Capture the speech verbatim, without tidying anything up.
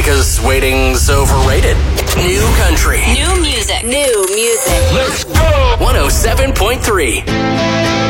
because waiting's overrated. New country. New music. New music. Let's go! one oh seven point three.